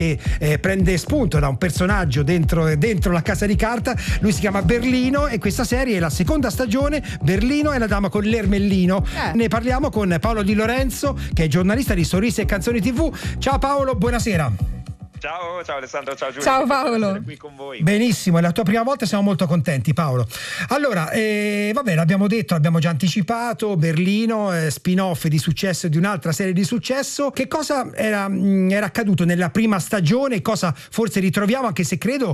e prende spunto da un personaggio dentro la casa di carta. Lui si chiama Berlino e questa serie è la seconda stagione, Berlino e la dama con l'ermellino. Ne parliamo con Paolo Di Lorenzo, che è giornalista di Sorrisi e Canzoni TV. Ciao Paolo, buonasera. Ciao Alessandro, ciao Giulio. Ciao Paolo. Essere qui con voi. Benissimo, è la tua prima volta, siamo molto contenti Paolo. Allora, vabbè, l'abbiamo detto, l'abbiamo già anticipato, Berlino, spin-off di successo di un'altra serie di successo. Che cosa era accaduto nella prima stagione? Cosa forse ritroviamo, anche se credo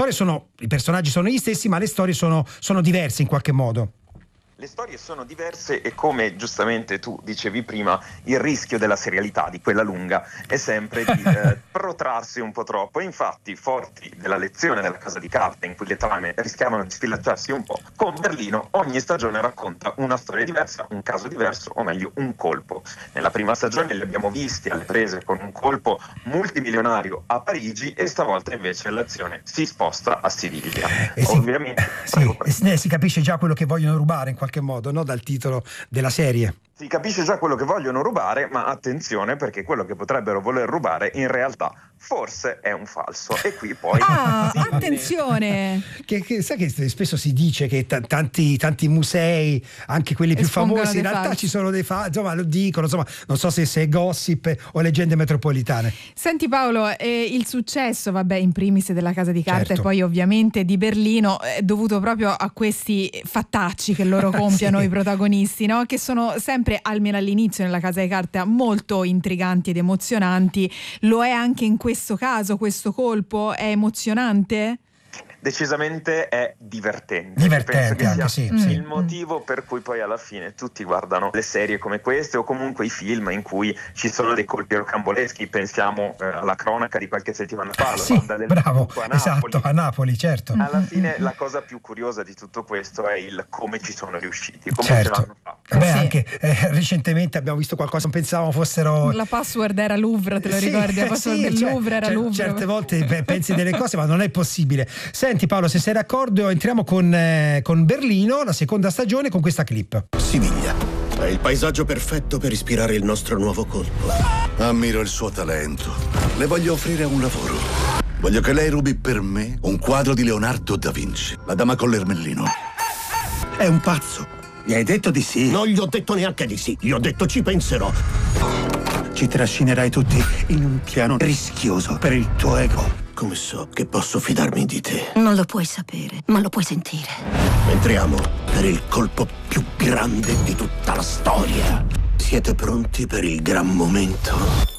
i personaggi sono gli stessi, ma le storie sono diverse in qualche modo. Le storie sono diverse e, come giustamente tu dicevi prima, il rischio della serialità, di quella lunga, è sempre di protrarsi un po' troppo. E infatti, forti della lezione della casa di carta, in cui le trame rischiavano di sfilacciarsi un po', con Berlino ogni stagione racconta una storia diversa, un caso diverso, o meglio un colpo. Nella prima stagione li abbiamo visti alle prese con un colpo multimilionario a Parigi, e stavolta invece l'azione si sposta a Siviglia. Ovviamente si capisce già quello che vogliono rubare in qualche modo, no? Dal titolo della serie. Si capisce già quello che vogliono rubare, ma attenzione, perché quello che potrebbero voler rubare in realtà forse è un falso. E qui poi attenzione, che sai che spesso si dice che tanti musei, anche quelli più famosi, in realtà falsi. ci sono dei falsi, insomma lo dicono, insomma non so se è gossip o leggende metropolitane. Senti Paolo, il successo, vabbè, in primis della casa di carta, certo, e poi ovviamente di Berlino, è dovuto proprio a questi fattacci che loro compiono, sì, i protagonisti, no? Che sono sempre, almeno all'inizio nella casa di carta, molto intriganti ed emozionanti. Lo è anche in questo caso? Questo colpo è emozionante? Decisamente è divertente. Divertente, penso che sì, sia il motivo per cui poi alla fine tutti guardano le serie come queste, o comunque i film in cui ci sono dei colpi rocamboleschi. Pensiamo alla cronaca di qualche settimana fa, la banda del bravo, a Napoli. esatto, a Napoli, certo. Alla fine la cosa più curiosa di tutto questo è il come ci sono riusciti, come ce l'hanno fatto. Beh, anche recentemente abbiamo visto qualcosa, non pensavamo fossero... La password era Louvre, te lo ricordi? La password del Louvre era Louvre. Certe volte pensi delle cose, ma non è possibile. Senti Paolo, se sei d'accordo, entriamo con Berlino, la seconda stagione, con questa clip. Siviglia è il paesaggio perfetto per ispirare il nostro nuovo colpo. Ammiro il suo talento. Le voglio offrire un lavoro. Voglio che lei rubi per me un quadro di Leonardo da Vinci, La dama con l'ermellino. È un pazzo. Gli hai detto di sì? Non gli ho detto neanche di sì, gli ho detto ci penserò. Ci trascinerai tutti in un piano rischioso per il tuo ego. Come so che posso fidarmi di te? Non lo puoi sapere, ma lo puoi sentire. Entriamo per il colpo più grande di tutta la storia. Siete pronti per il gran momento?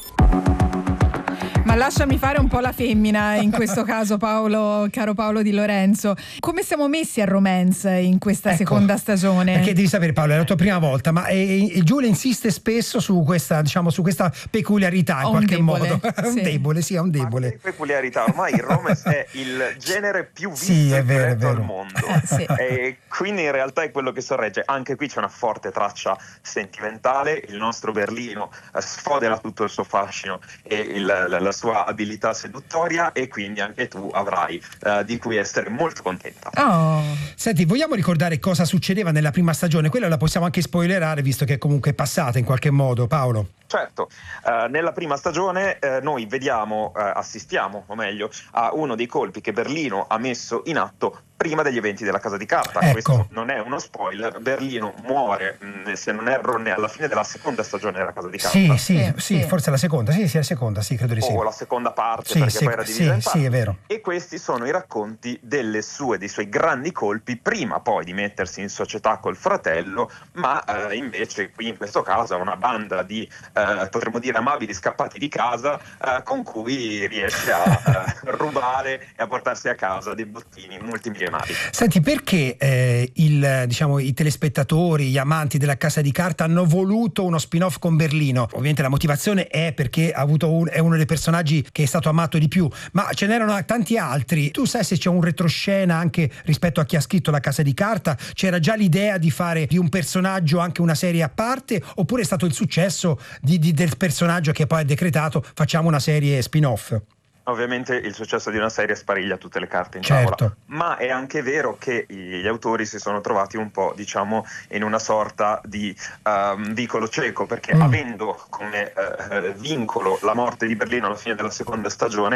Ma lasciami fare un po' la femmina in questo caso, Paolo, caro Paolo Di Lorenzo. Come siamo messi a romance in questa seconda stagione? Perché devi sapere Paolo, è la tua prima volta, ma Giulia insiste spesso su questa, su questa peculiarità in qualche modo. Sì. un debole. Peculiarità, ormai il romance è il genere più visto è vero. al mondo. Sì. E quindi in realtà è quello che sorregge. Anche qui c'è una forte traccia sentimentale. Il nostro Berlino sfodera tutto il suo fascino e la sua abilità seduttoria, e quindi anche tu avrai di cui essere molto contenta. Senti, vogliamo ricordare cosa succedeva nella prima stagione? Quella la possiamo anche spoilerare, visto che comunque è passata in qualche modo, Paolo. Certo, nella prima stagione noi assistiamo, o meglio, a uno dei colpi che Berlino ha messo in atto prima degli eventi della casa di carta. Ecco. Questo non è uno spoiler. Berlino muore, se non erro, alla fine della seconda stagione della casa di carta. Sì, forse la seconda, sì, la seconda, sì, credo di sì. O la seconda parte, perché poi era divisa in parti. Sì, è vero. E questi sono i racconti dei suoi grandi colpi, prima poi di mettersi in società col fratello, ma invece qui in questo caso è una banda di potremmo dire amabili scappati di casa, con cui riesce a rubare e a portarsi a casa dei bottini multimilionari. Senti, perché i telespettatori, gli amanti della casa di carta hanno voluto uno spin-off con Berlino? Ovviamente la motivazione è perché è uno dei personaggi che è stato amato di più, ma ce n'erano tanti altri. Tu sai se c'è un retroscena anche rispetto a chi ha scritto la casa di carta? C'era già l'idea di fare di un personaggio anche una serie a parte, oppure è stato il successo del personaggio che poi ha decretato facciamo una serie spin-off? Ovviamente il successo di una serie spariglia tutte le carte in certo. tavola, ma è anche vero che gli autori si sono trovati un po', diciamo, in una sorta di vicolo cieco, perché avendo come vincolo la morte di Berlino alla fine della seconda stagione,